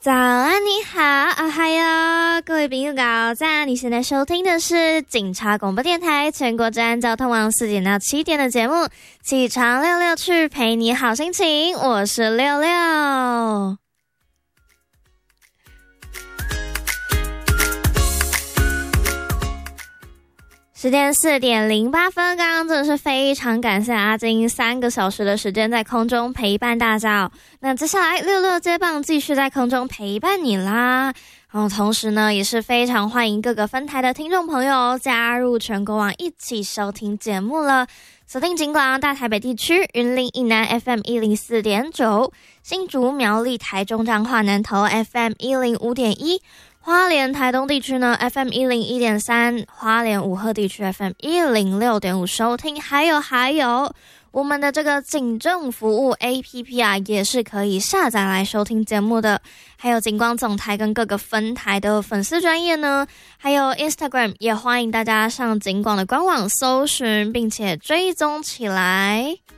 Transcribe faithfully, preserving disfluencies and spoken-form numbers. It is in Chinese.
早安，你好，啊嗨哟，各位朋友早安！你现在收听的是警察广播电台全国治安交通网四点到七点的节目，起床六六去陪你好心情，我是六六。时间四点零八分，刚刚真的是非常感谢阿金三个小时的时间在空中陪伴大家哦。那接下来六六接棒继续在空中陪伴你啦。然后同时呢，也是非常欢迎各个分台的听众朋友加入全国网一起收听节目了。锁定警广大台北地区云林以南 F M 一零四点九，新竹苗栗台中彰化南投 F M 一零五点一。花莲台东地区呢 F M 一零一点三， 花莲武鹤地区 F M 一零六点五 收听，还有还有我们的这个警政服务 A P P 啊，也是可以下载来收听节目的，还有警广总台跟各个分台的粉丝专页呢，还有 Instagram 也欢迎大家上警广的官网搜寻并且追踪起来。